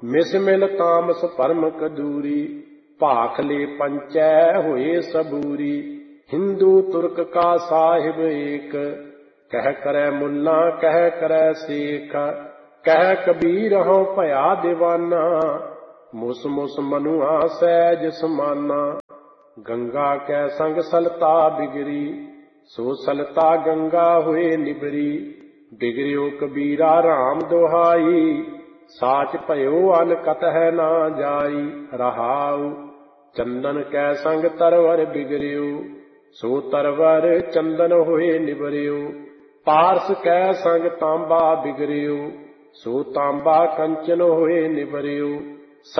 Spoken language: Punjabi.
ਮਿਸ ਮਿਲ ਤਾਮਸ ਭਰਮ ਕਦੂਰੀ, ਭਾਖ ਲੈ ਪੰਚੈ ਹੋਏ ਸਬੂਰੀ। ਹਿੰਦੂ ਤੁਰਕ ਕਾ ਸਾਹਿਬ ਏਕ, ਕਹਿ ਕਰੈ ਮੁੱਲਾ ਕਹਿ ਕਰੈ ਸੇਖ। ਕਹਿ ਕਬੀਰ ਹਉ ਭਇਆ ਦੀਵਾਨਾ, ਮੁਸ ਮੁਸ ਮਨੁਆ ਸਹਿਜ ਸਮਾਨਾ। ਗੰਗਾ ਕੈ ਸੰਗ ਸਲਤਾ ਬਿਗਰੀ, ਸੋ ਸਲਤਾ ਗੰਗਾ ਹੋਏ ਨਿਬਰੀ। ਬਿਗੜਿਓ ਕਬੀਰਾ ਰਾਮ ਦੁਹਾਈ, ਸਾਚ ਭਇਓ ਅਨ ਕਤਹਿ ਨਾ ਜਾਈ। ਰਹਾਉ ਚੰਦਨ ਕੈ ਸੰਗ ਤਰਵਰ ਬਿਗੜਿਓ, ਸੋ ਤਰਵਰ ਚੰਦਨ ਹੋਏ ਨਿਬਰਿਓ। ਪਾਰਸ ਕੈ ਸੰਗ ਤਾਂਬਾ ਬਿਗੜਿਓ, ਸੋ ਤਾਂਬਾ ਕੰਚਨ ਹੋਏ ਨਿਬਰਿਓ।